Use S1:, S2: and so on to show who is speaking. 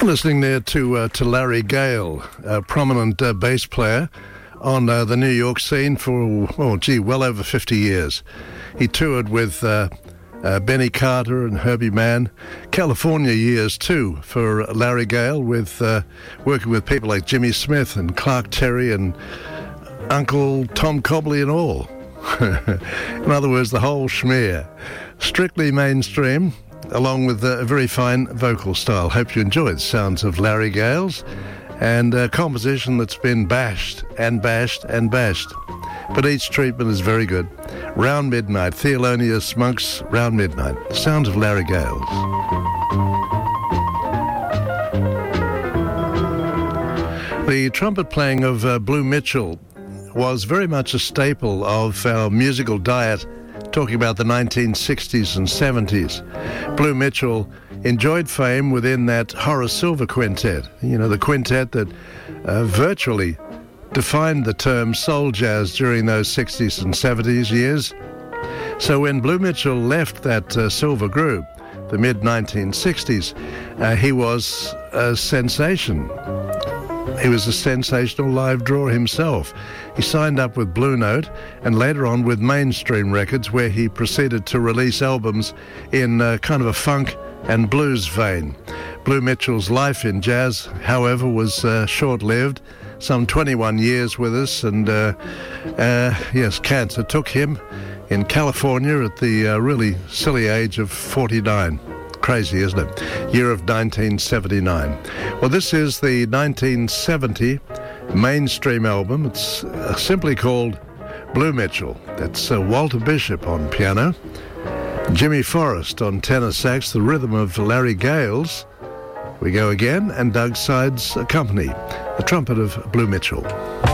S1: Listening there to Larry Gale, a prominent bass player on the New York scene for, well over 50 years. He toured with Benny Carter and Herbie Mann. California years too for Larry Gale, with working with people like Jimmy Smith and Clark Terry and Uncle Tom Cobley and all. In other words, the whole schmear. Strictly mainstream, along with a very fine vocal style. Hope you enjoy the sounds of Larry Gale's and a composition that's been bashed and bashed and bashed. But each treatment is very good. Round Midnight, Thelonious Monk's Round Midnight. Sounds of Larry Gale's. The trumpet playing of Blue Mitchell was very much a staple of our musical diet, talking about the 1960s and 70s. Blue Mitchell enjoyed fame within that Horace Silver quintet, the quintet that virtually defined the term soul jazz during those 60s and 70s years. So when Blue Mitchell left that Silver group, the mid-1960s, he was a sensation. He was a sensational live draw himself. He signed up with Blue Note and later on with Mainstream Records, where he proceeded to release albums in kind of a funk and blues vein. Blue Mitchell's life in jazz, however, was short-lived, some 21 years with us, and cancer took him in California at the really silly age of 49. Crazy, isn't it? Year of 1979. Well, this is the 1970 Mainstream album. It's simply called Blue Mitchell. It's Walter Bishop on piano, Jimmy Forrest on tenor sax, the rhythm of Larry Gale's We Go Again, and Doug Sides Company, the trumpet of Blue Mitchell.